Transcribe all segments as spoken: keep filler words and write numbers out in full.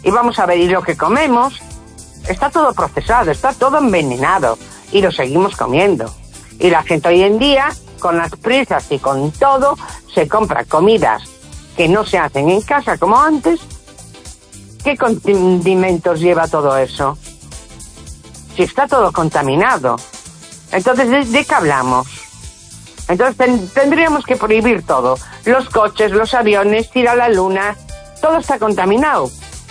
Y vamos a ver, y lo que comemos está todo procesado, está todo envenenado, y lo seguimos comiendo. Y la gente hoy en día, con las prisas y con todo, se compra comidas que no se hacen en casa como antes. ¿Qué condimentos lleva todo eso? Si está todo contaminado. Entonces, ¿de, de qué hablamos? Entonces ten, tendríamos que prohibir todo. Los coches, los aviones, ir a la luna, todo está contaminado.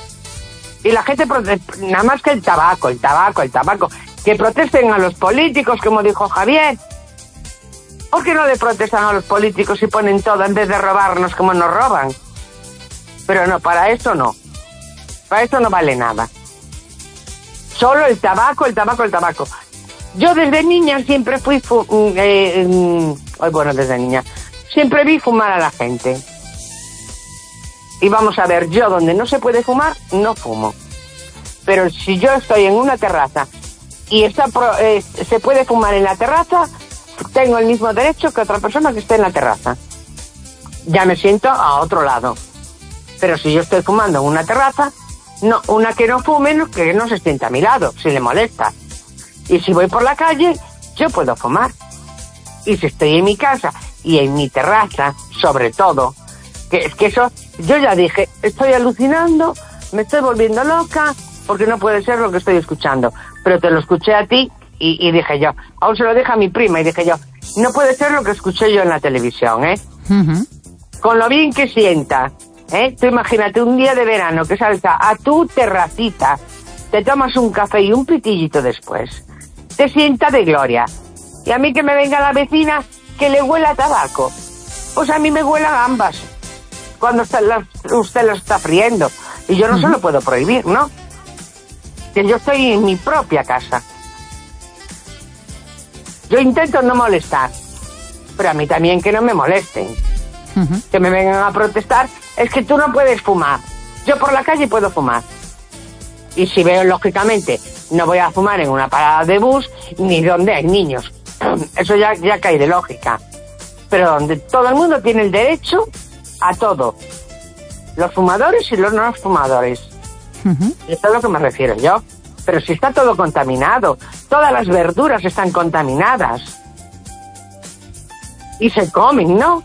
Y la gente, nada más que el tabaco, el tabaco, el tabaco. Que protesten a los políticos, como dijo Javier. ¿Por qué no le protestan a los políticos y ponen todo en vez de robarnos como nos roban? Pero no, para eso no. Para eso no vale nada. Solo el tabaco, el tabaco, el tabaco. Yo desde niña siempre fui... Fu eh, eh, bueno, desde niña. Siempre vi fumar a la gente. Y vamos a ver, yo donde no se puede fumar, no fumo. Pero si yo estoy en una terraza y está pro eh, se puede fumar en la terraza, tengo el mismo derecho que otra persona que esté en la terraza. Ya me siento a otro lado. Pero si yo estoy fumando en una terraza, no, una que no fume, no, que no se sienta a mi lado, si le molesta. Y si voy por la calle, yo puedo fumar. Y si estoy en mi casa y en mi terraza, sobre todo, que es que eso, yo ya dije, estoy alucinando, me estoy volviendo loca, porque no puede ser lo que estoy escuchando. Pero te lo escuché a ti y, y dije yo, aún se lo dije a mi prima y dije yo, no puede ser lo que escuché yo en la televisión, ¿eh? Uh-huh. Con lo bien que sienta, ¿eh? Tú imagínate un día de verano que sales a tu terracita, te tomas un café y un pitillito después, te sienta de gloria. Y a mí que me venga la vecina que le huela a tabaco, pues a mí me huelan ambas, cuando usted lo, usted lo está friendo. Y yo no uh-huh. se lo puedo prohibir, ¿no? Que yo estoy en mi propia casa. Yo intento no molestar, pero a mí también que no me molesten. Uh-huh. Que me vengan a protestar, es que tú no puedes fumar. Yo por la calle puedo fumar. Y si veo, lógicamente, no voy a fumar en una parada de bus, ni donde hay niños. Eso ya, ya cae de lógica. Pero donde todo el mundo tiene el derecho a todo. Los fumadores y los no fumadores. Uh-huh. Esto es a lo que me refiero yo. Pero si está todo contaminado, todas las verduras están contaminadas. Y se comen, ¿no?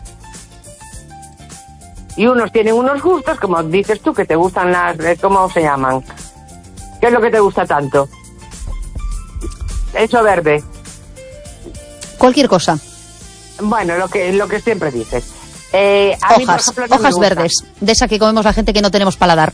Y unos tienen unos gustos, como dices tú, que te gustan las... ¿Cómo se llaman? ¿Qué es lo que te gusta tanto? Eso verde. Cualquier cosa. Bueno, lo que lo que siempre dices. Eh, a hojas, mí, por ejemplo, no hojas verdes, de esa que comemos la gente que no tenemos paladar.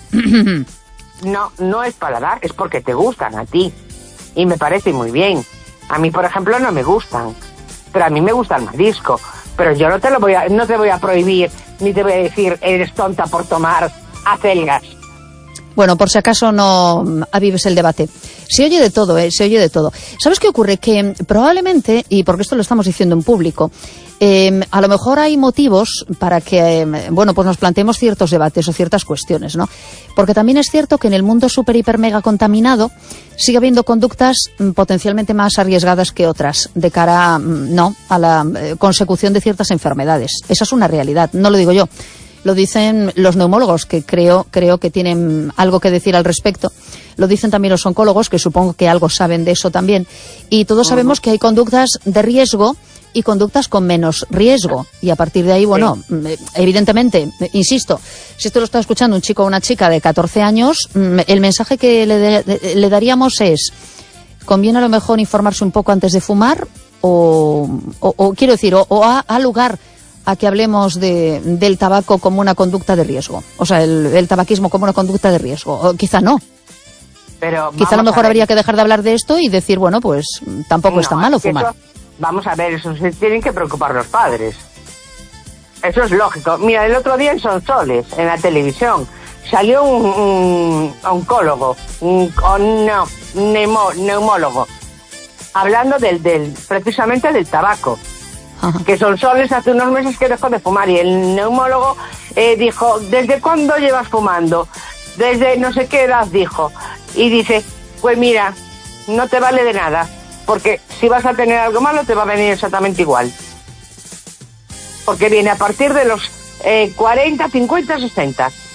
No, no es paladar, es porque te gustan a ti. Y me parece muy bien. A mí, por ejemplo, no me gustan. Pero a mí me gusta el marisco. Pero yo no te lo voy a, no te voy a prohibir, ni te voy a decir, eres tonta por tomar acelgas. Bueno, por si acaso no avives el debate. Se oye de todo, ¿eh? Se oye de todo. ¿Sabes qué ocurre? Que probablemente, y porque esto lo estamos diciendo en público, eh, a lo mejor hay motivos para que, eh, bueno, pues nos planteemos ciertos debates o ciertas cuestiones, ¿no? Porque también es cierto que en el mundo súper, hiper, mega contaminado sigue habiendo conductas mm, potencialmente más arriesgadas que otras de cara, mm, no, a la eh, consecución de ciertas enfermedades. Esa es una realidad, no lo digo yo. Lo dicen los neumólogos, que creo, creo que tienen algo que decir al respecto. Lo dicen también los oncólogos, que supongo que algo saben de eso también. Y todos sabemos que hay conductas de riesgo y conductas con menos riesgo. Y a partir de ahí, bueno, sí. evidentemente, insisto, si esto lo está escuchando un chico o una chica de catorce años, el mensaje que le, de, le daríamos es, conviene a lo mejor informarse un poco antes de fumar, o, o, o quiero decir, o, o a, a lugar a que hablemos de, del tabaco como una conducta de riesgo. O sea, el, el tabaquismo como una conducta de riesgo. O quizá no. Pero quizá a lo mejor a habría que dejar de hablar de esto y decir, bueno, pues tampoco no, es tan malo fumar. Eso, vamos a ver, eso se tienen que preocupar los padres. Eso es lógico. Mira, el otro día en Sonsoles, en la televisión, salió un, un oncólogo, un, un no, neumó, neumólogo, hablando del, del precisamente del tabaco. Ajá. Que Sonsoles hace unos meses que dejó de fumar y el neumólogo eh, dijo, ¿desde cuándo llevas fumando? Desde no sé qué edad, dijo. Y dice, pues mira, no te vale de nada, porque si vas a tener algo malo te va a venir exactamente igual. Porque viene a partir de los eh, cuarenta, cincuenta, sesenta.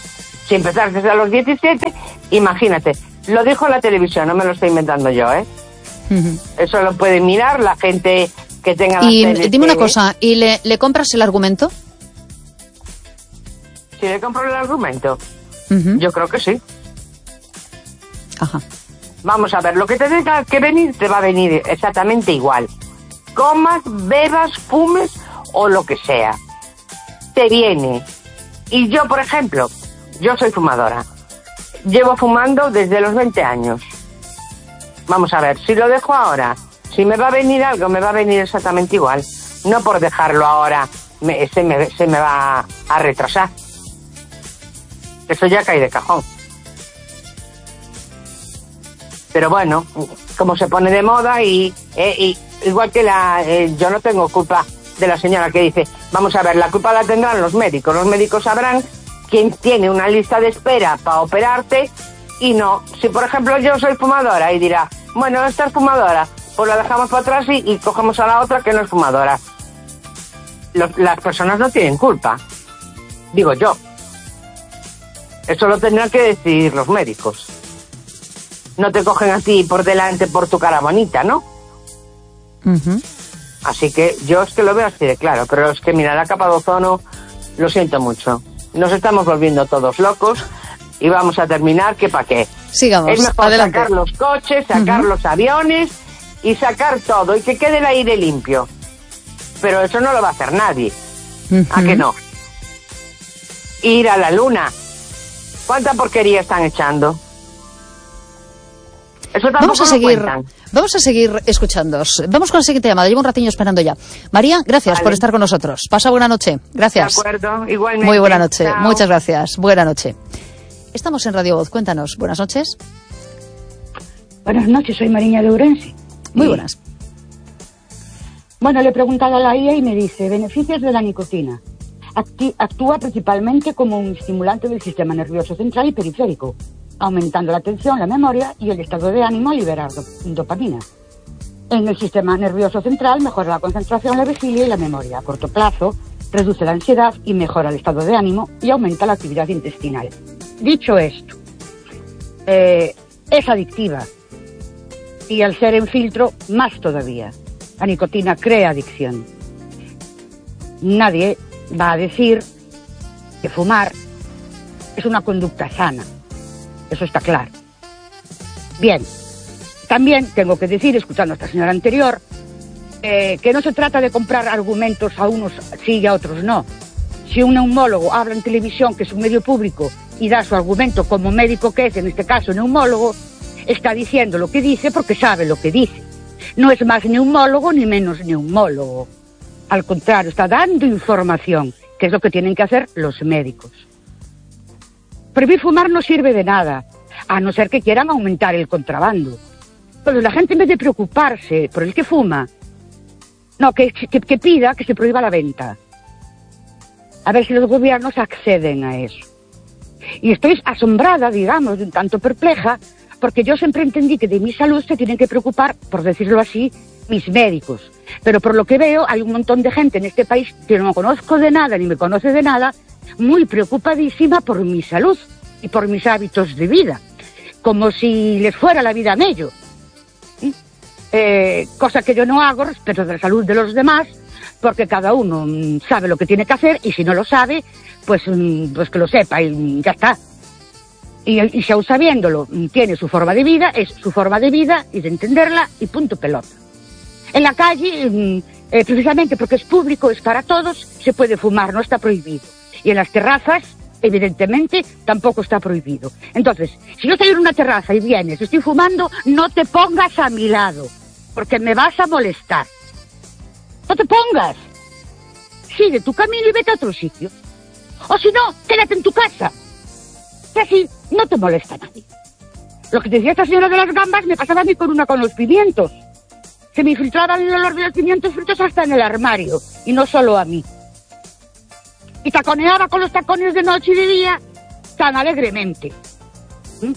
Si empezar desde los diecisiete, imagínate. Lo dijo en la televisión, no me lo estoy inventando yo, ¿eh? Uh-huh. Eso lo puede mirar la gente que tenga... Y dime una cosa, ¿y le, le compras el argumento? Si le compro el argumento, uh-huh. yo creo que sí. Ajá. Vamos a ver, lo que te tenga que venir, te va a venir exactamente igual. Comas, bebas, fumes o lo que sea. Te viene. Y yo, por ejemplo, yo soy fumadora. Llevo fumando desde los veinte años. Vamos a ver, si lo dejo ahora, si me va a venir algo, me va a venir exactamente igual. No por dejarlo ahora, me, se, me, se me va a retrasar. Eso ya cae de cajón. Pero bueno, como se pone de moda y, eh, y igual que la... Eh, yo no tengo culpa de la señora que dice, vamos a ver, la culpa la tendrán los médicos. Los médicos sabrán quién tiene una lista de espera para operarte y no. Si, por ejemplo, yo soy fumadora y dirá, bueno, esta es fumadora, pues la dejamos para atrás y, y cogemos a la otra que no es fumadora. Los, las personas no tienen culpa. Digo yo. Eso lo tendrán que decidir los médicos. No te cogen a ti por delante por tu cara bonita, ¿no? Uh-huh. Así que yo es que lo veo así de claro, pero es que mira, la capa de ozono, lo siento mucho. Nos estamos volviendo todos locos y vamos a terminar que pa' qué. Sigamos, es mejor adelante. Sacar los coches, sacar uh-huh. los aviones y sacar todo y que quede el aire limpio. Pero eso no lo va a hacer nadie. Uh-huh. ¿A que no? Ir a la luna. ¿Cuánta porquería están echando? Eso vamos a seguir, vamos a seguir escuchándoos. Vamos con la siguiente llamada. Llevo un ratillo esperando ya. María, gracias vale. por estar con nosotros. Pasa buena noche. Gracias. De acuerdo, igualmente. Muy buena noche. Chao. Muchas gracias. Buena noche. Estamos en Radio Voz. Cuéntanos. Buenas noches. Buenas noches. Soy Mariña de Ourense. Muy y... buenas. Bueno, le he preguntado a la I A y me dice, beneficios de la nicotina. Acti- actúa principalmente como un estimulante del sistema nervioso central y periférico, aumentando la atención, la memoria y el estado de ánimo al liberar do- dopamina. En el sistema nervioso central mejora la concentración, la vigilia y la memoria. A corto plazo, reduce la ansiedad y mejora el estado de ánimo y aumenta la actividad intestinal. Dicho esto, eh, es adictiva y al ser en filtro, más todavía. La nicotina crea adicción. Nadie va a decir que fumar es una conducta sana. Eso está claro. Bien, también tengo que decir, escuchando a esta señora anterior, eh, que no se trata de comprar argumentos a unos sí y a otros no. Si un neumólogo habla en televisión, que es un medio público, y da su argumento como médico que es, en este caso neumólogo, está diciendo lo que dice porque sabe lo que dice. No es más neumólogo ni menos neumólogo. Al contrario, está dando información, que es lo que tienen que hacer los médicos. Prohibir fumar no sirve de nada, a no ser que quieran aumentar el contrabando. Pero la gente, en vez de preocuparse por el que fuma, no, que, que, que pida que se prohíba la venta. A ver si los gobiernos acceden a eso. Y estoy asombrada, digamos, de un tanto perpleja, porque yo siempre entendí que de mi salud se tienen que preocupar, por decirlo así, mis médicos. Pero por lo que veo, hay un montón de gente en este país que no conozco de nada, ni me conoce de nada, muy preocupadísima por mi salud y por mis hábitos de vida, como si les fuera la vida a mello. ¿Sí? Eh, cosa que yo no hago respecto de la salud de los demás, porque cada uno mm, sabe lo que tiene que hacer, y si no lo sabe, pues, mm, pues que lo sepa y ya está. Y, y si aún sabiéndolo tiene su forma de vida, es su forma de vida y de entenderla y punto pelota. En la calle, eh, precisamente porque es público, es para todos, se puede fumar, no está prohibido. Y en las terrazas, evidentemente, tampoco está prohibido. Entonces, si yo estoy en una terraza y vienes, estoy fumando, no te pongas a mi lado, porque me vas a molestar. No te pongas. Sigue tu camino y vete a otro sitio. O si no, quédate en tu casa. Y así no te molesta nadie. Lo que decía esta señora de las gambas me pasaba a mí con una con los pimientos. Se me infiltraba el olor de los pimientos fritos hasta en el armario, y no solo a mí. Y taconeaba con los tacones de noche y de día tan alegremente. ¿Mm?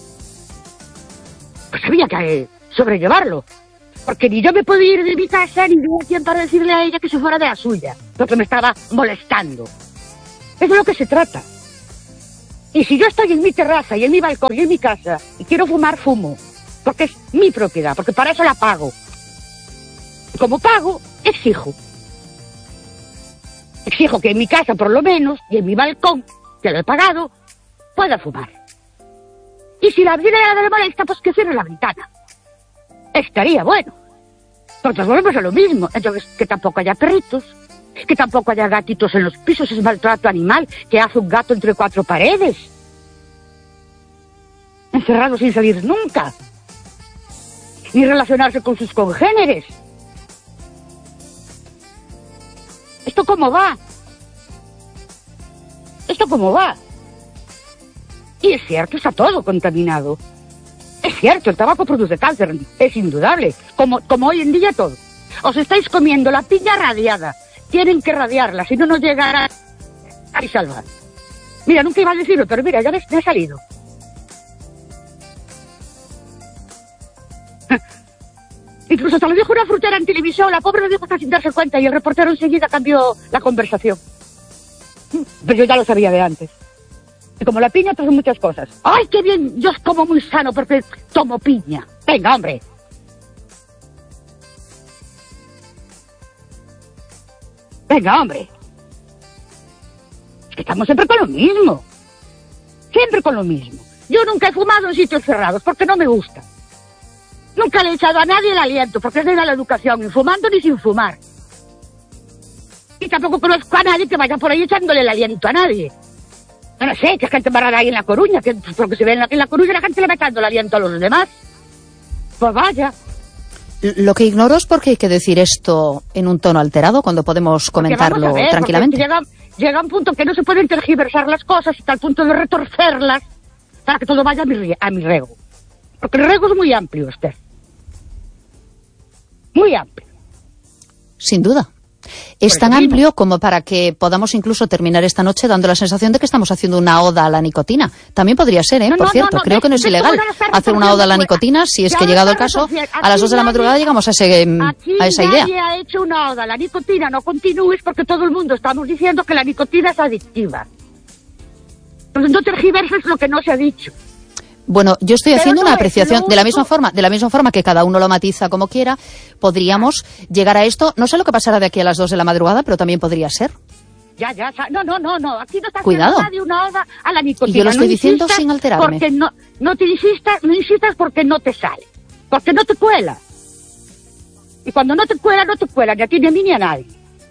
Pues había que sobrellevarlo, porque ni yo me podía ir de mi casa ni había quien para decirle a ella que se fuera de la suya, porque me estaba molestando. Es de lo que se trata. Y si yo estoy en mi terraza y en mi balcón y en mi casa y quiero fumar, fumo. Porque es mi propiedad, porque para eso la pago. Y como pago, exijo. Exijo que en mi casa, por lo menos, y en mi balcón, que lo he pagado, pueda fumar. Y si la vecina le molesta, pues que cierre la ventana. Estaría bueno. Nosotros volvemos a lo mismo. Entonces, que tampoco haya perritos, que tampoco haya gatitos en los pisos, es maltrato animal, que hace un gato entre cuatro paredes. Encerrado sin salir nunca. Ni relacionarse con sus congéneres. ¿Esto cómo va? ¿Esto cómo va? Y es cierto, está todo contaminado. Es cierto, el tabaco produce cáncer, es indudable, como, como hoy en día todo. Os estáis comiendo la piña radiada. Tienen que radiarla, si no, no llegará a salvar. Mira, nunca iba a decirlo, pero mira, ya ves, me ha salido. Incluso te lo dijo una frutera en televisión, la pobre lo dijo hasta sin darse cuenta y el reportero enseguida cambió la conversación. Pero yo ya lo sabía de antes. Y como la piña, trae muchas cosas. ¡Ay, qué bien! Yo como muy sano porque tomo piña. Venga, hombre. Venga, hombre. Es que estamos siempre con lo mismo. Siempre con lo mismo. Yo nunca he fumado en sitios cerrados porque no me gusta. Nunca le he echado a nadie el aliento, porque es de la educación, ni fumando ni sin fumar. Y tampoco conozco a nadie que vaya por ahí echándole el aliento a nadie. No, no sé, que gente embarrada ahí en La Coruña, que porque se ve en la, en la Coruña la gente le va echando el aliento a los demás. Pues vaya. Lo que ignoro es por qué hay que decir esto en un tono alterado cuando podemos comentarlo ver, tranquilamente. Llega, llega un punto que no se pueden tergiversar las cosas hasta el punto de retorcerlas para que todo vaya a mi, a mi rego. Porque el rego es muy amplio, Esther. Muy amplio. Sin duda. Es tan amplio como para que podamos incluso terminar esta noche dando la sensación de que estamos haciendo una oda a la nicotina. También podría ser, ¿eh? No, Por no, cierto, no, no, creo de, que no es ilegal hacer una oda a la nicotina, si es que llegado el caso, a las dos de la madrugada llegamos a, ese, a esa idea. Aquí nadie ha hecho una oda a la nicotina, no continúes porque todo el mundo estamos diciendo que la nicotina es adictiva. Entonces no tergiverses lo que no se ha dicho. Bueno, yo estoy Pero haciendo no una es apreciación lo de la único. misma forma, de la misma forma que cada uno lo matiza como quiera, podríamos llegar a esto, no sé lo que pasará de aquí a las dos de la madrugada, pero también podría ser. Ya, ya, ya. No, no, no, no. Aquí no está Cuidado. haciendo nadie una oda a la nicotina. Y yo lo estoy no diciendo insistas sin alterarme. Porque no, no te insistas, no insistas porque no te sale. Porque no te cuela. Y cuando no te cuela, no te cuela, ni a ti, ni a mí, ni a nadie.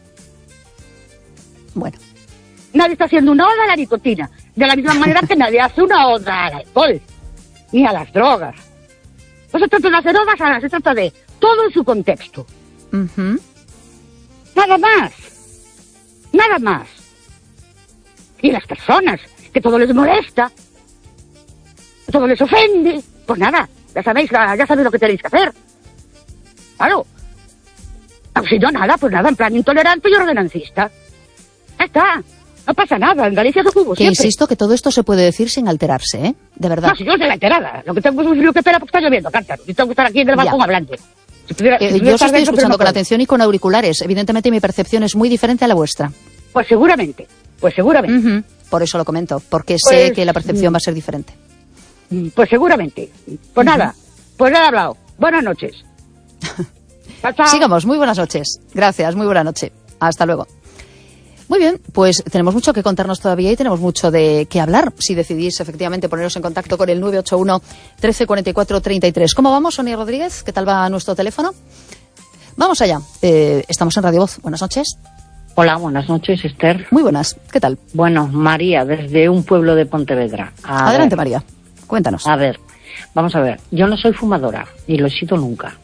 Bueno. Nadie está haciendo una oda a la nicotina. De la misma manera que nadie hace una oda al alcohol. Ni a las drogas. No se trata de hacer odas, ahora se trata de todo en su contexto. Uh-huh. Nada más. Nada más. Y las personas, que todo les molesta, que todo les ofende, pues nada, ya sabéis, ya sabéis lo que tenéis que hacer. Claro. Si no, nada, pues nada, en plan intolerante y ordenancista. Ya está. No pasa nada, en Galicia se hubo Que siempre. insisto que todo esto se puede decir sin alterarse, ¿eh? De verdad. No, si yo soy la enterada. Lo que tengo es un frío que pela porque está lloviendo, cántaro. Y tengo que estar aquí en el balcón Ya. hablando. Si pudiera, si Eh, pudiera yo os estar estoy dentro, pero escuchando no con puedo. atención y con auriculares. Evidentemente mi percepción es muy diferente a la vuestra. Pues seguramente, pues seguramente. Uh-huh. Por eso lo comento, porque Pues, sé que la percepción va a ser diferente. Pues seguramente. Pues Ujú. nada, pues nada hablado. Buenas noches. Chao, chao. Sigamos, muy buenas noches. Gracias, muy buena noche. Hasta luego. Muy bien, pues tenemos mucho que contarnos todavía y tenemos mucho de qué hablar. Si decidís efectivamente poneros en contacto con el nueve ocho uno, trece cuarenta y cuatro, treinta y tres. ¿Cómo vamos, Sonia Rodríguez? ¿Qué tal va nuestro teléfono? Vamos allá. Eh, estamos en Radio Voz. Buenas noches. Hola, buenas noches, Esther. Muy buenas. ¿Qué tal? Bueno, María, desde un pueblo de Pontevedra. A Adelante, ver, María. Cuéntanos. A ver, vamos a ver. Yo no soy fumadora, ni lo he sido nunca.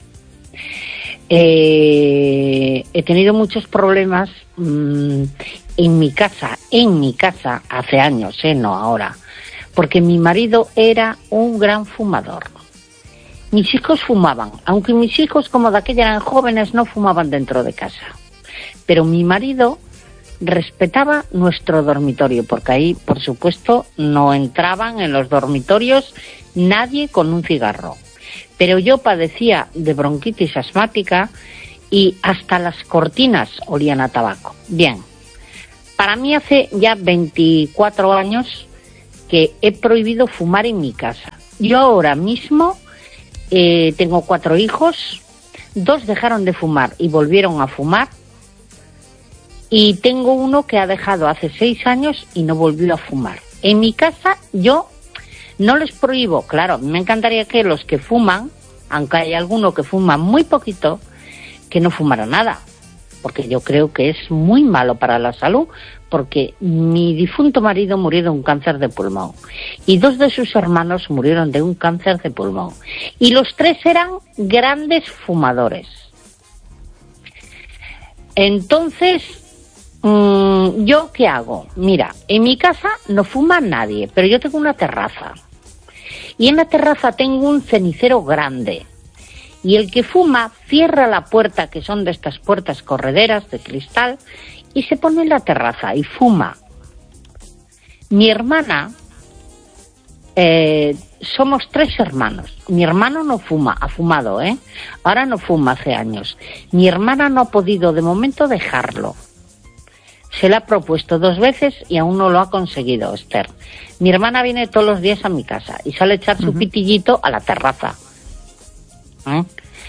Eh, he tenido muchos problemas mmm, en mi casa, en mi casa, hace años, eh, no ahora, porque mi marido era un gran fumador. Mis hijos fumaban, aunque mis hijos, como de aquella eran jóvenes, no fumaban dentro de casa. Pero mi marido respetaba nuestro dormitorio, porque ahí, por supuesto, no entraban en los dormitorios nadie con un cigarro. Pero yo padecía de bronquitis asmática y hasta las cortinas olían a tabaco. Bien, para mí hace ya veinticuatro años que he prohibido fumar en mi casa. Yo ahora mismo eh, tengo cuatro hijos, dos dejaron de fumar y volvieron a fumar, y tengo uno que ha dejado hace seis años y no volvió a fumar. En mi casa yo no les prohíbo, claro, me encantaría que los que fuman, aunque hay alguno que fuma muy poquito, que no fumara nada, porque yo creo que es muy malo para la salud, porque mi difunto marido murió de un cáncer de pulmón y dos de sus hermanos murieron de un cáncer de pulmón y los tres eran grandes fumadores. Entonces, mmm, ¿yo qué hago? Mira, en mi casa no fuma nadie, pero yo tengo una terraza y en la terraza tengo un cenicero grande. Y el que fuma cierra la puerta, que son de estas puertas correderas de cristal, y se pone en la terraza y fuma. Mi hermana, eh, somos tres hermanos. Mi hermano no fuma, ha fumado, ¿eh? Ahora no fuma hace años. Mi hermana no ha podido de momento dejarlo. Se le ha propuesto dos veces y aún no lo ha conseguido, Esther. Mi hermana viene todos los días a mi casa y sale a echar su uh-huh. pitillito a la terraza. ¿Eh?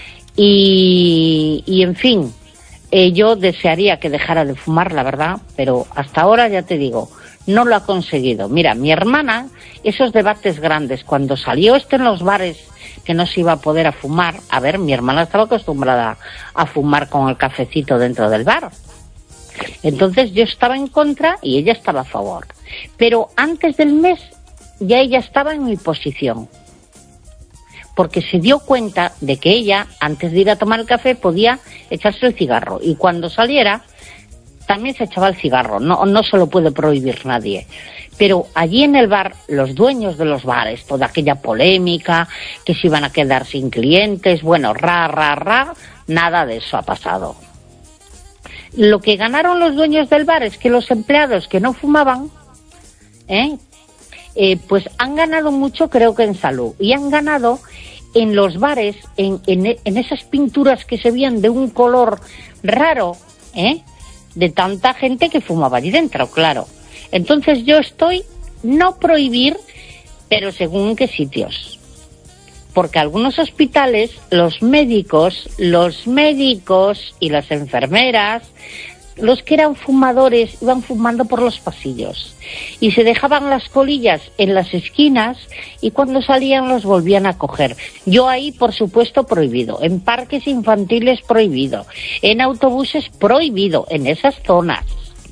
Y, y en fin, eh, yo desearía que dejara de fumar, la verdad, pero hasta ahora, ya te digo, no lo ha conseguido. Mira, mi hermana, esos debates grandes, cuando salió esto en los bares, que no se iba a poder a fumar, a ver, mi hermana estaba acostumbrada a fumar con el cafecito dentro del bar. Entonces yo estaba en contra y ella estaba a favor. Pero antes del mes ya ella estaba en mi posición, porque se dio cuenta de que ella, antes de ir a tomar el café, podía echarse el cigarro. Y cuando saliera, también se echaba el cigarro. No, no se lo puede prohibir nadie. Pero allí en el bar, los dueños de los bares, toda aquella polémica, que se iban a quedar sin clientes, bueno, ra, ra, ra, nada de eso ha pasado. Lo que ganaron los dueños del bar es que los empleados que no fumaban, ¿eh? Eh, pues han ganado mucho, creo que en salud, y han ganado en los bares, en, en, en esas pinturas que se veían de un color raro, ¿eh? De tanta gente que fumaba allí dentro, claro. Entonces yo estoy, no prohibir, pero según qué sitios. Porque algunos hospitales, los médicos, los médicos y las enfermeras, los que eran fumadores, iban fumando por los pasillos y se dejaban las colillas en las esquinas y cuando salían los volvían a coger. Yo ahí, por supuesto, prohibido. En parques infantiles, prohibido. En autobuses, prohibido. En esas zonas.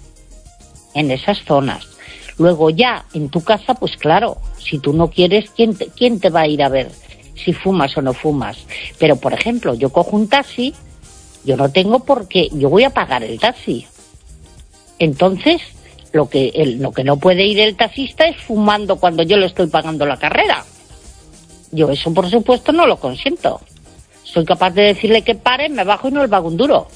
En esas zonas. Luego ya, en tu casa, pues claro, si tú no quieres, ¿quién te, quién te va a ir a ver si fumas o no fumas? Pero, por ejemplo, yo cojo un taxi, yo no tengo por qué, yo voy a pagar el taxi. Entonces, lo que, el, lo que no puede ir el taxista es fumando cuando yo le estoy pagando la carrera. Yo eso, por supuesto, no lo consiento. Soy capaz de decirle que pare, me bajo y no le pago un duro.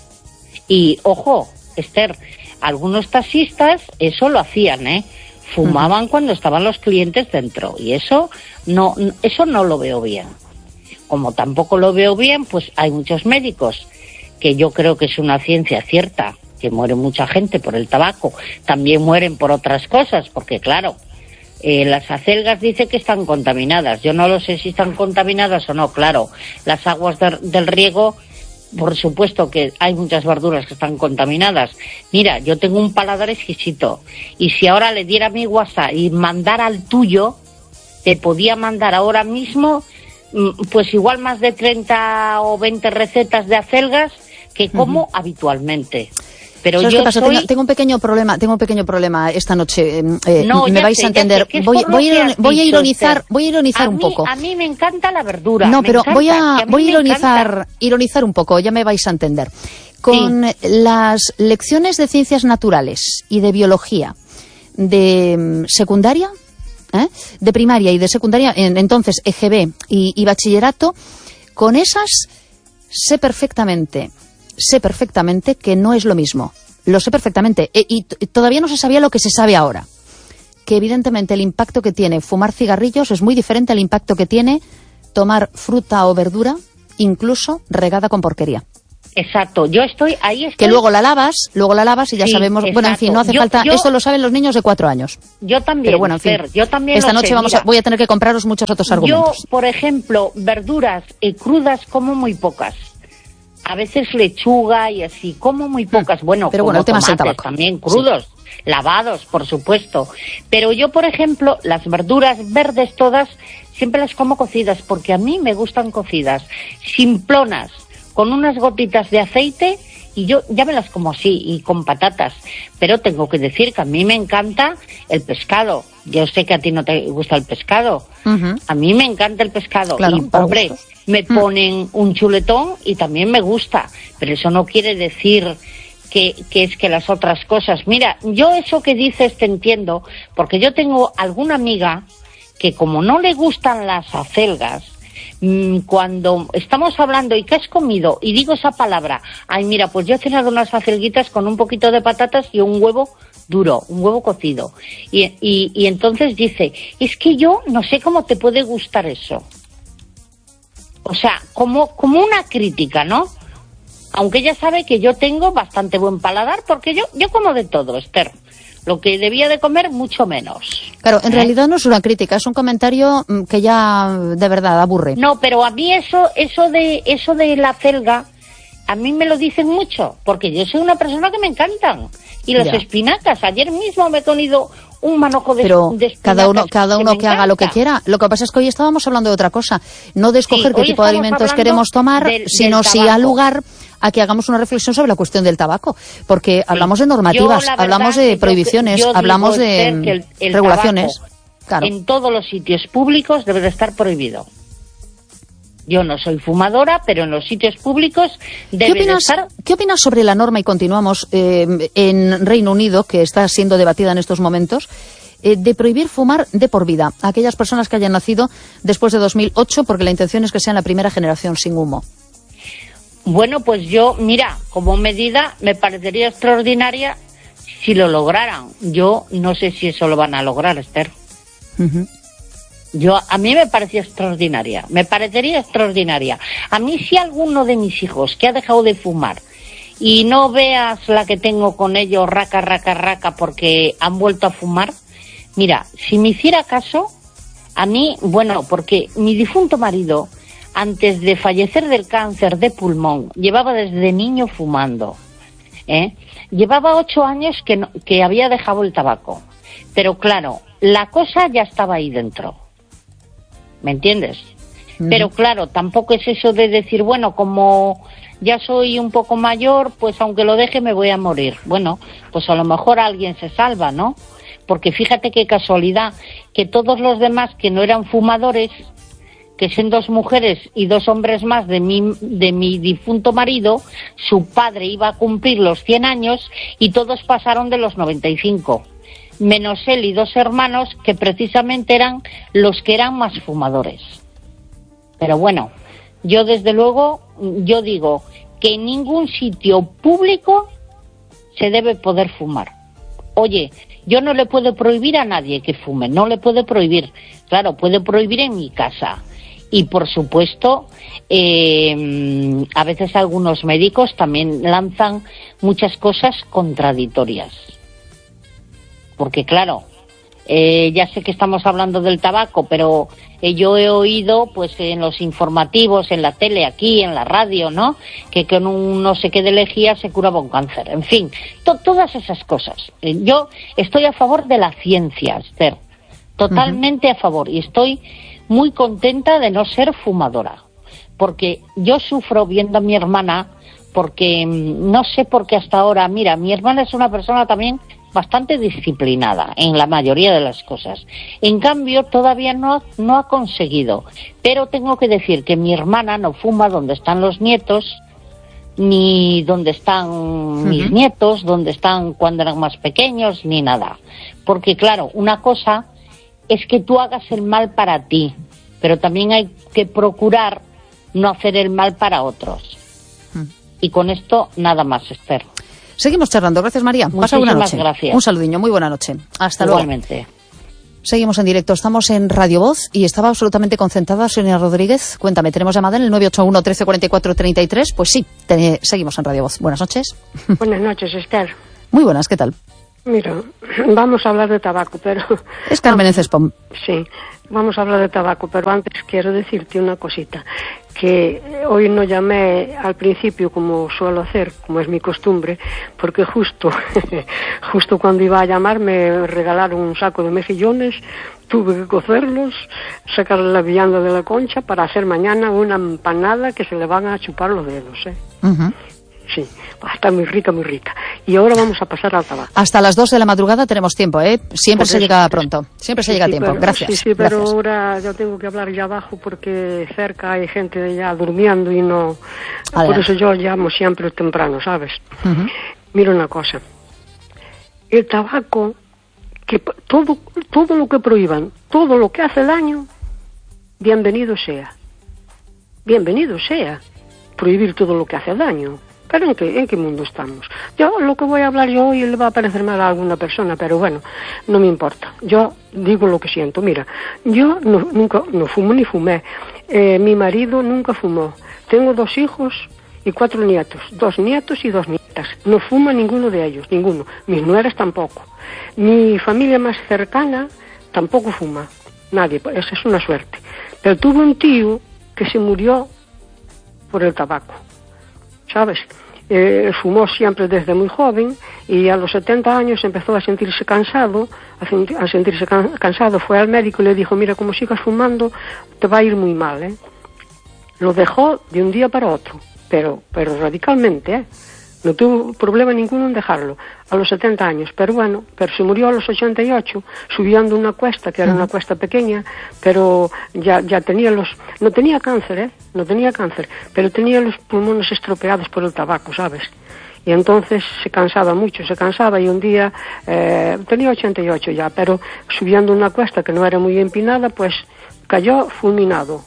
Y, ojo, Esther, algunos taxistas eso lo hacían, ¿eh? Fumaban uh-huh. cuando estaban los clientes dentro. Y eso no, eso no lo veo bien. Como tampoco lo veo bien, pues hay muchos médicos, que yo creo que es una ciencia cierta, que muere mucha gente por el tabaco, también mueren por otras cosas, porque claro, eh, las acelgas dice que están contaminadas, yo no lo sé si están contaminadas o no, claro, las aguas de, del riego, por supuesto que hay muchas verduras que están contaminadas. Mira, yo tengo un paladar exquisito, y si ahora le diera mi WhatsApp y mandara al tuyo, te podía mandar ahora mismo pues igual más de treinta o veinte recetas de acelgas que como uh-huh. habitualmente. Pero yo pasa? soy... tengo, tengo un pequeño problema, tengo un pequeño problema esta noche. Eh, no, me vais sé, a entender. Sé, voy, voy, a, voy a ironizar, usted. voy a ironizar a un mí, poco. A mí me encanta la verdura. No, pero encanta, voy a, a voy a ironizar, encanta. ironizar un poco. Ya me vais a entender. Con sí. las lecciones de ciencias naturales y de biología de secundaria, ¿eh? de primaria y de secundaria, en, entonces E G B y, y bachillerato, con esas sé perfectamente, sé perfectamente que no es lo mismo. Lo sé perfectamente. E, y t- todavía no se sabía lo que se sabe ahora. Que evidentemente el impacto que tiene fumar cigarrillos es muy diferente al impacto que tiene tomar fruta o verdura, incluso regada con porquería. Exacto, yo estoy ahí. Estoy... Que luego la lavas, luego la lavas y ya sí, sabemos. Exacto. Bueno, en fin, no hace yo, falta. Yo, esto lo saben los niños de cuatro años. Yo también. Pero bueno, en fin. Fer, yo también esta lo noche sé, vamos mira, a, voy a tener que compraros muchos otros argumentos. Yo, por ejemplo, verduras eh, crudas como muy pocas. A veces lechuga y así, como muy pocas. Bueno, pero como bueno, el tema tomates es el tabaco. También crudos, sí. Lavados, por supuesto. Pero yo, por ejemplo, las verduras verdes todas siempre las como cocidas, porque a mí me gustan cocidas, simplonas, con unas gotitas de aceite, y yo ya me las como así, y con patatas. Pero tengo que decir que a mí me encanta el pescado. Yo sé que a ti no te gusta el pescado. Uh-huh. A mí me encanta el pescado. Claro, y, hombre, gustos. me ponen uh-huh. un chuletón y también me gusta. Pero eso no quiere decir que, que es que las otras cosas... Mira, yo eso que dices te entiendo, porque yo tengo alguna amiga que como no le gustan las acelgas, cuando estamos hablando y ¿qué has comido? Y digo esa palabra, ay mira, pues yo he cenado unas acelguitas con un poquito de patatas y un huevo duro, un huevo cocido. Y, y, y entonces dice, es que yo no sé cómo te puede gustar eso. O sea, como, como una crítica, ¿no? Aunque ella sabe que yo tengo bastante buen paladar, porque yo, yo como de todo, Esther. Lo que debía de comer, mucho menos. Claro, en ¿Eh? realidad no es una crítica, es un comentario que ya de verdad aburre. No, pero a mí eso, eso de, eso de la acelga, a mí me lo dicen mucho, porque yo soy una persona que me encantan. Y las ya. espinacas, ayer mismo me he comido un manojo de, pero de espinacas. cada uno, cada uno que, que haga lo que quiera. Lo que pasa es que hoy estábamos hablando de otra cosa. No de escoger sí, qué tipo de alimentos queremos tomar, del, sino del si da lugar a que hagamos una reflexión sobre la cuestión del tabaco. Porque sí. hablamos de normativas, yo, hablamos de prohibiciones, yo, yo hablamos de el, el regulaciones. Claro. En todos los sitios públicos debe de estar prohibido. Yo no soy fumadora, pero en los sitios públicos debe ¿Qué opinas, de estar... ¿Qué opinas sobre la norma, y continuamos, eh, en Reino Unido, que está siendo debatida en estos momentos, eh, de prohibir fumar de por vida a aquellas personas que hayan nacido después de dos mil ocho, porque la intención es que sean la primera generación sin humo? Bueno, pues yo, mira, como medida me parecería extraordinaria si lo lograran. Yo no sé si eso lo van a lograr, Esther. Uh-huh. Yo, a mí me parecía extraordinaria, me parecería extraordinaria. A mí si alguno de mis hijos que ha dejado de fumar y no veas la que tengo con ellos, raca, raca, raca, porque han vuelto a fumar, mira, si me hiciera caso, a mí, bueno, porque mi difunto marido, antes de fallecer del cáncer de pulmón, llevaba desde niño fumando, ¿eh? Llevaba ocho años que, no, que había dejado el tabaco, pero claro, la cosa ya estaba ahí dentro. ¿Me entiendes? Mm. Pero claro, tampoco es eso de decir, bueno, como ya soy un poco mayor, pues aunque lo deje me voy a morir. Bueno, pues a lo mejor alguien se salva, ¿no? Porque fíjate qué casualidad, que todos los demás que no eran fumadores, que son dos mujeres y dos hombres más de mi, de mi difunto marido, su padre iba a cumplir los cien años y todos pasaron de los noventa y cinco. Menos él y dos hermanos que precisamente eran los que eran más fumadores. Pero bueno, yo desde luego, yo digo que en ningún sitio público se debe poder fumar. Oye, yo no le puedo prohibir a nadie que fume, no le puedo prohibir. Claro, puedo prohibir en mi casa. Y por supuesto, eh, a veces algunos médicos también lanzan muchas cosas contradictorias. Porque claro, eh, ya sé que estamos hablando del tabaco, pero eh, yo he oído pues en los informativos, en la tele, aquí, en la radio, ¿no? Que con un no sé qué de lejía se curaba un cáncer. En fin, to- todas esas cosas. Eh, yo estoy a favor de la ciencia, Esther. Totalmente uh-huh. a favor. Y estoy muy contenta de no ser fumadora. Porque yo sufro viendo a mi hermana, porque no sé por qué hasta ahora, mira, mi hermana es una persona también bastante disciplinada en la mayoría de las cosas. En cambio, todavía no, no ha conseguido. Pero tengo que decir que mi hermana no fuma donde están los nietos, ni donde están uh-huh. mis nietos, donde están cuando eran más pequeños, ni nada. Porque claro, una cosa es que tú hagas el mal para ti, pero también hay que procurar no hacer el mal para otros. Uh-huh. Y con esto, nada más, Esther. Seguimos charlando. Gracias, María. Pasa buena noche. Gracias. Un saludiño. Muy buena noche. Hasta Igualmente. luego. Seguimos en directo, estamos en Radio Voz y estaba absolutamente concentrada Sonia Rodríguez. Cuéntame, ¿tenemos llamada en el nueve ocho uno, trece, cuarenta y cuatro, treinta y tres? Pues sí, te, seguimos en Radio Voz. Buenas noches. Buenas noches, Esther. Muy buenas, ¿qué tal? Mira, vamos a hablar de tabaco, pero... Es Carmen Cespón. Sí, vamos a hablar de tabaco, pero antes quiero decirte una cosita, que hoy no llamé al principio como suelo hacer, como es mi costumbre, porque justo, justo cuando iba a llamar me regalaron un saco de mejillones, tuve que cocerlos, sacar la vianda de la concha para hacer mañana una empanada que se le van a chupar los dedos, ¿eh? Uh-huh. Sí, está muy rica, muy rica. Y ahora vamos a pasar al tabaco. Hasta las dos de la madrugada tenemos tiempo, ¿eh? Siempre Por se eso, llega pronto, siempre se sí, llega a sí, tiempo. Pero, Gracias. Sí, sí, pero Gracias. Ahora yo tengo que hablar ya abajo porque cerca hay gente ya durmiendo y no... Adelante. Por eso yo llamo siempre temprano, ¿sabes? Uh-huh. Mira una cosa. El tabaco, que todo, todo lo que prohíban, todo lo que hace daño, bienvenido sea. Bienvenido sea. Prohibir todo lo que hace daño. ¿Pero en qué, en qué mundo estamos? Yo, lo que voy a hablar yo hoy le va a parecer mal a alguna persona, pero bueno, no me importa. Yo digo lo que siento. Mira, yo no, nunca, no fumo ni fumé. Eh, mi marido nunca fumó. Tengo dos hijos y cuatro nietos. Dos nietos y dos nietas. No fuma ninguno de ellos, ninguno. Mis nueras tampoco. Mi familia más cercana tampoco fuma. Nadie, esa es una suerte. Pero tuve un tío que se murió por el tabaco. ¿Sabes? Eh, fumó siempre desde muy joven y a los setenta años empezó a sentirse cansado, a, senti- a sentirse can- cansado, fue al médico y le dijo, mira, como sigas fumando te va a ir muy mal, ¿eh? Lo dejó de un día para otro, pero, pero radicalmente, ¿eh? No tuvo problema ninguno en dejarlo a los setenta años, pero bueno, pero se murió a los ochenta y ocho subiendo una cuesta, que era una cuesta pequeña, pero ya, ya tenía los, no tenía cáncer, ¿eh? No tenía cáncer, pero tenía los pulmones estropeados por el tabaco, ¿sabes? Y entonces se cansaba mucho, se cansaba y un día, eh, tenía ochenta y ocho ya, pero subiendo una cuesta que no era muy empinada, pues cayó fulminado.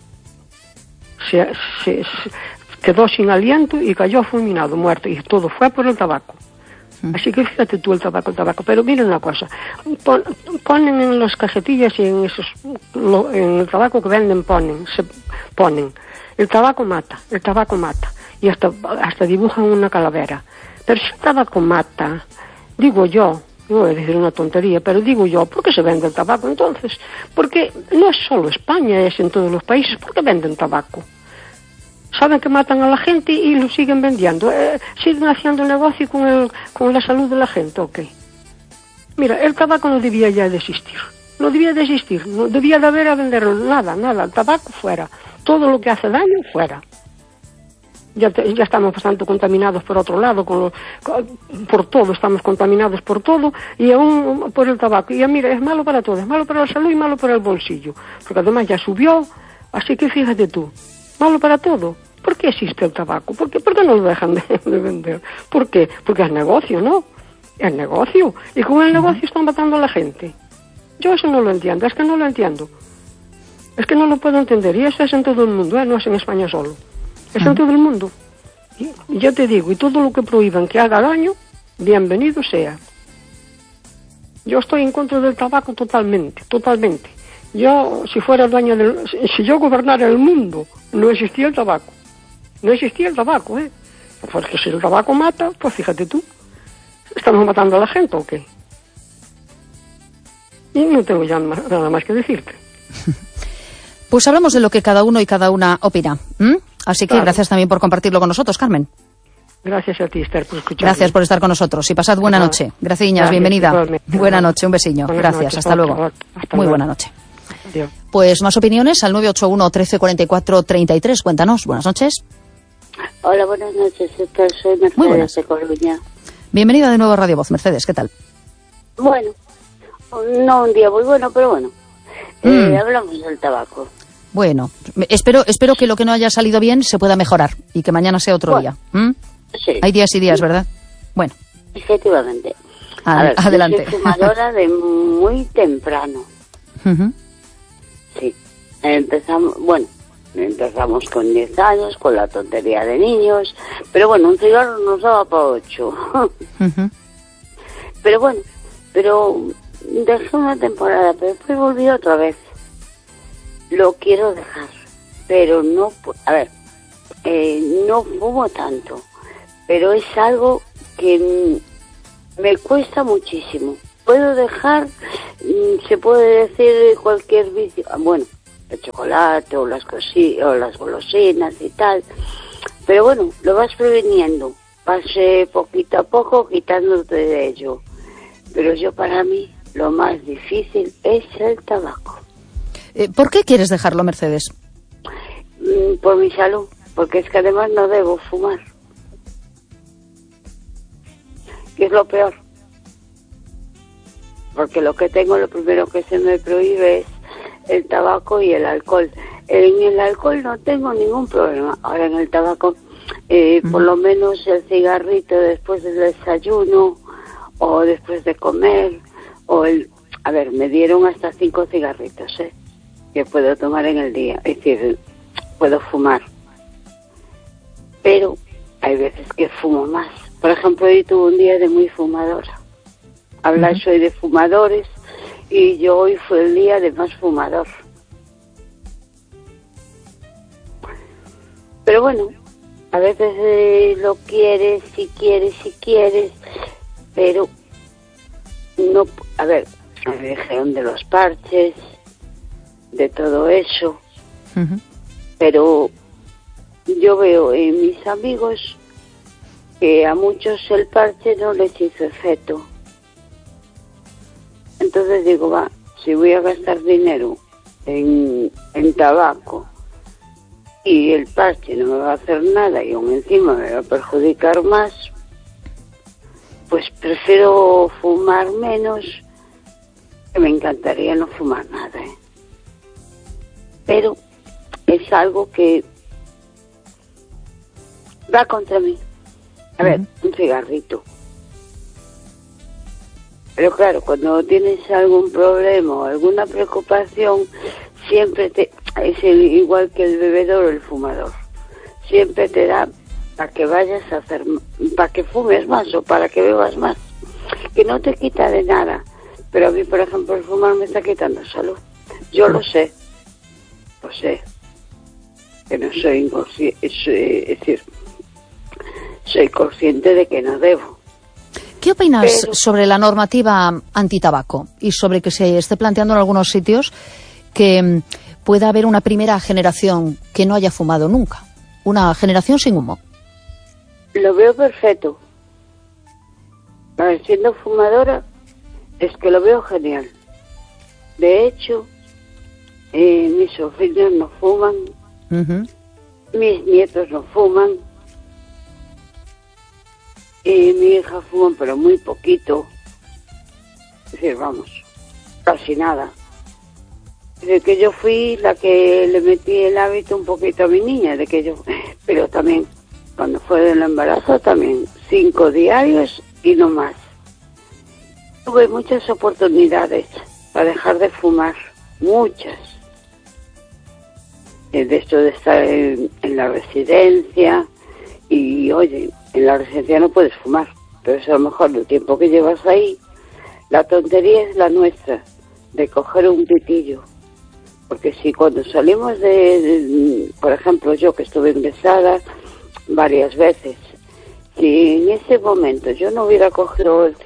Se, se, se quedó sin aliento y cayó fulminado, muerto, y todo fue por el tabaco. Así que fíjate tú el tabaco, el tabaco. Pero mira una cosa, pon, ponen en las cajetillas y en esos, lo, en el tabaco que venden ponen, se ponen, el tabaco mata, el tabaco mata, y hasta, hasta dibujan una calavera. Pero si el tabaco mata, digo yo, no voy a decir una tontería, pero digo yo, ¿por qué se vende el tabaco entonces? Porque no es solo España, es en todos los países, ¿por qué venden tabaco? Saben que matan a la gente y lo siguen vendiendo. Eh, siguen haciendo negocio con, el, con la salud de la gente, ok. Mira, el tabaco no debía ya de existir. No debía de existir. No debía de haber a venderlo. Nada, nada. El tabaco fuera. Todo lo que hace daño, fuera. Ya, te, ya estamos bastante contaminados por otro lado, con lo, con, por todo. Estamos contaminados por todo y aún por el tabaco. Y mira, es malo para todo. Es malo para la salud y malo para el bolsillo. Porque además ya subió. Así que fíjate tú. Malo para todo. ¿Por qué existe el tabaco? ¿Por qué, ¿Por qué no lo dejan de, de vender? ¿Por qué? Porque es negocio, ¿no? Es negocio. Y con el negocio están matando a la gente. Yo eso no lo entiendo. Es que no lo entiendo. Es que no lo puedo entender. Y eso es en todo el mundo, ¿eh? No es en España solo. Es en todo el mundo. Y, y yo te digo, y todo lo que prohíban que haga daño, bienvenido sea. Yo estoy en contra del tabaco totalmente, totalmente. Yo, si fuera dueña del... Si yo gobernara el mundo, no existía el tabaco. No existía el tabaco, ¿eh? Porque si el tabaco mata, pues fíjate tú. ¿Estamos matando a la gente o qué? Y no tengo ya más, nada más que decirte. Pues hablamos de lo que cada uno y cada una opina. ¿Mm? Así que claro. Gracias también por compartirlo con nosotros, Carmen. Gracias a ti, Esther, por escucharme. Gracias por estar con nosotros y pasad buena Ajá. noche. Gracias, Gracias, bienvenida. Igualmente. Buena noche, un besiño. Buenas Gracias, noches, hasta luego. hasta Muy luego. buena noche. Adiós. Pues más opiniones al nueve ocho uno, trece, cuarenta y cuatro, treinta y tres. Cuéntanos. Buenas noches. Hola, buenas noches. Esther, soy Muy buenas. Mercedes de Coruña. Bienvenida de nuevo a Radio Voz. Mercedes, ¿qué tal? Bueno, no un día muy bueno, pero bueno. Mm. Eh, hablamos del tabaco. Bueno, espero espero que lo que no haya salido bien se pueda mejorar y que mañana sea otro Bueno, día. ¿Mm? Sí. Hay días y días, ¿verdad? Bueno. Efectivamente. A, A ver, adelante. yo soy fumadora de muy temprano. Uh-huh. Sí. Empezamos, bueno, empezamos con diez años, con la tontería de niños, pero bueno, un cigarro nos daba para ocho. Uh-huh. Pero bueno, pero dejé una temporada, pero después volví otra vez. Lo quiero dejar, pero no, a ver, eh, no fumo tanto, pero es algo que me cuesta muchísimo. Puedo dejar, se puede decir cualquier vicio, bueno, el chocolate o las cosi o las golosinas y tal, pero bueno, lo vas previniendo, vas eh, poquito a poco quitándote de ello. Pero yo, para mí, lo más difícil es el tabaco. Eh, ¿Por qué quieres dejarlo, Mercedes? Mm, por mi salud, porque es que además no debo fumar. Que es lo peor. Porque lo que tengo, lo primero que se me prohíbe es el tabaco y el alcohol. En el alcohol no tengo ningún problema. Ahora en el tabaco, eh, mm. por lo menos el cigarrito después del desayuno o después de comer, o el... A ver, me dieron hasta cinco cigarritos, ¿eh? Que puedo tomar en el día. Es decir, puedo fumar. Pero hay veces que fumo más. Por ejemplo, hoy tuve un día de muy fumadora. Hablar uh-huh. soy de fumadores y yo hoy fue el día de más fumador. Pero bueno, a veces eh, lo quieres, si quieres, si quieres, pero no, a ver, me dijeron de los parches, de todo eso, uh-huh. pero yo veo en mis amigos que a muchos el parche no les hizo efecto. Entonces digo, va, si voy a gastar dinero en, en tabaco y el parche no me va a hacer nada y aún encima me va a perjudicar más, pues prefiero fumar menos, que me encantaría no fumar nada, ¿eh? Pero es algo que va contra mí. A ver, uh-huh. un cigarrito. Pero claro, cuando tienes algún problema o alguna preocupación, siempre te... Es el, igual que el bebedor o el fumador. Siempre te da para que vayas a hacer... para que fumes más o para que bebas más. Que no te quita de nada. Pero a mí, por ejemplo, el fumar me está quitando salud. Yo lo sé. Lo sé. Que no soy inconsciente. Es, es decir, soy consciente de que no debo. ¿Qué opinas Pero... sobre la normativa antitabaco y sobre que se esté planteando en algunos sitios que pueda haber una primera generación que no haya fumado nunca? Una generación sin humo. Lo veo perfecto. A ver, siendo fumadora, es que lo veo genial. De hecho, eh, mis sobrinos no fuman, uh-huh. mis nietos no fuman, y mi hija fuma, pero muy poquito. Es decir, vamos, casi nada. De que yo fui la que le metí el hábito un poquito a mi niña, de que yo, pero también, cuando fue del embarazo, también cinco diarios y no más. Tuve muchas oportunidades para dejar de fumar, muchas. De esto de estar en, en la residencia, y oye, en la residencia no puedes fumar, pero eso a lo mejor el tiempo que llevas ahí, la tontería es la nuestra, de coger un pitillo. Porque si cuando salimos de, de, por ejemplo, yo que estuve ingresada varias veces, si en ese momento yo no hubiera cogido el